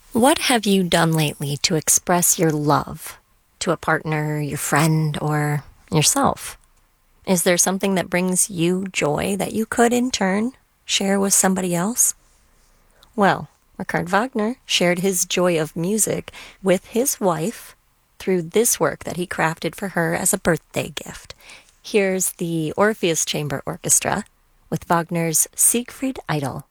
What have you done lately to express your love to a partner, your friend, or yourself? Is there something that brings you joy that you could, in turn, share with somebody else? Well, Richard Wagner shared his joy of music with his wife through this work that he crafted for her as a birthday gift. Here's the Orpheus Chamber Orchestra with Wagner's Siegfried Idyll.